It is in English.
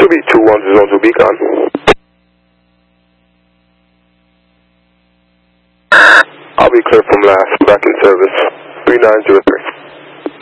be 2102 Beacon. I'll be clear from last, back in service, 3903.